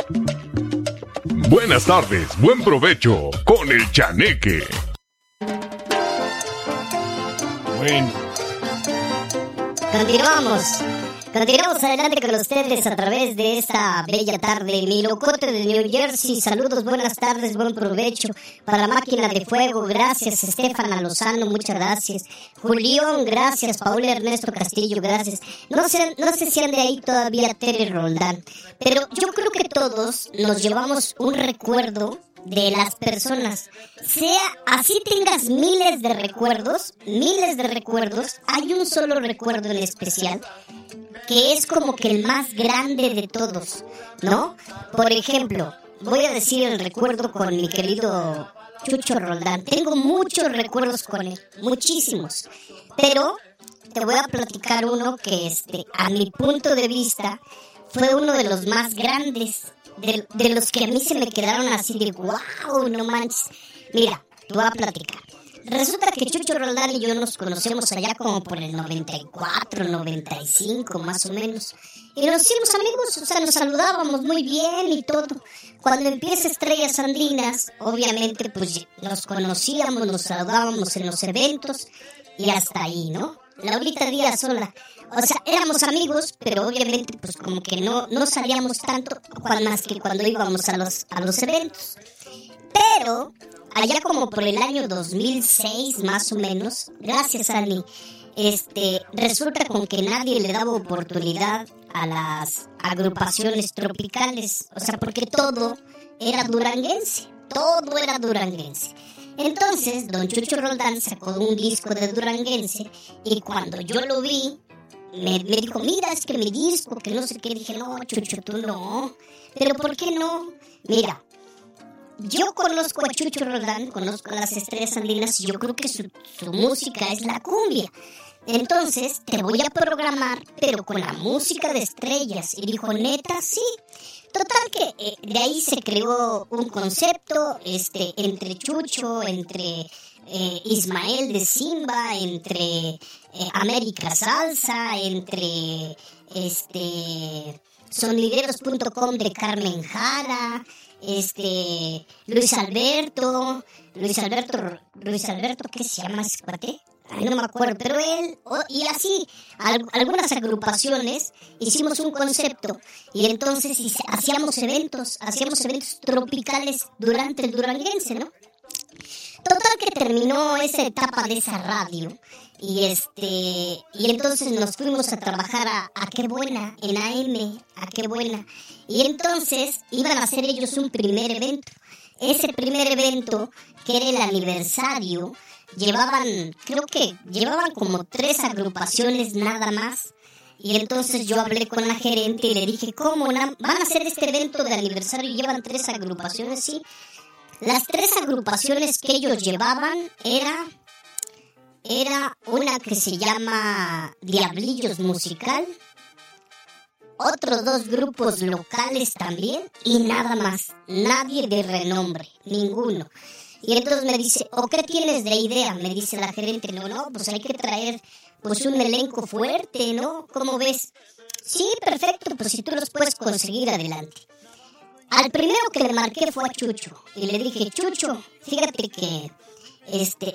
Buenas tardes, buen provecho con el Chaneque. Bueno. Continuamos adelante con ustedes a través de esta bella tarde. Mi locote de New Jersey, saludos, buenas tardes, buen provecho. Para Máquina de Fuego, gracias. Estefana Lozano, muchas gracias. Julián, gracias. Paul Ernesto Castillo, gracias. No sé si ande ahí todavía Tere Roldán, pero yo creo que todos nos llevamos un recuerdo de las personas. Sea así tengas miles de recuerdos, hay un solo recuerdo en especial que es como que el más grande de todos, ¿no? Por ejemplo, voy a decir el recuerdo con mi querido Chucho Roldán. Tengo muchos recuerdos con él, muchísimos, pero te voy a platicar uno que a mi punto de vista fue uno de los más grandes, de los que a mí se me quedaron así de wow, no manches. Mira, te voy a platicar. Resulta que Chucho Roldán y yo nos conocemos allá como por el 94, 95 más o menos. Y nos hicimos amigos, o sea, nos saludábamos muy bien y todo. Cuando empieza Estrellas Andinas, obviamente pues nos conocíamos, nos saludábamos en los eventos y hasta ahí, ¿no? Laurita Díaz sola. O sea, éramos amigos, pero obviamente pues como que no salíamos tanto más que cuando íbamos a los eventos. Pero allá como por el año 2006 más o menos, gracias Ani, resulta con que nadie le daba oportunidad a las agrupaciones tropicales, o sea, porque todo era duranguense. Entonces, don Chucho Roldán sacó un disco de duranguense y cuando yo lo vi, me dijo, mira, es que mi disco, que no sé qué. Dije, no, Chucho, tú no. ¿Pero por qué no? Mira, yo conozco a Chucho Roldán, conozco a las Estrellas Andinas y yo creo que su música es la cumbia. Entonces, te voy a programar, pero con la música de Estrellas. Y dijo, neta, sí. Total que de ahí se creó un concepto entre Chucho, entre Ismael de Simba, entre América Salsa, entre sonideros.com de Carmen Jara, Luis Alberto, ¿qué se llama ese cuate? Ay, no me acuerdo, pero él, y así, algunas agrupaciones, hicimos un concepto, y entonces hacíamos eventos tropicales durante el duranguense, ¿no? Total que terminó esa etapa de esa radio, y entonces nos fuimos a trabajar a Qué Buena, en AM, a Qué Buena, y entonces iban a hacer ellos un primer evento. Ese primer evento, que era el aniversario, creo que llevaban como 3 agrupaciones nada más. Y entonces yo hablé con la gerente y le dije, ¿cómo? ¿Van a hacer este evento de aniversario y llevan 3 agrupaciones? Sí. Las 3 agrupaciones que ellos llevaban era una que se llama Diablillos Musical, otros 2 grupos locales también y nada más, nadie de renombre, ninguno. Y entonces me dice, ¿o qué tienes de idea? Me dice la gerente, no, pues hay que traer pues un elenco fuerte, ¿no? ¿Cómo ves? Sí, perfecto, pues si tú los puedes conseguir, adelante. Al primero que le marqué fue a Chucho y le dije, Chucho, fíjate que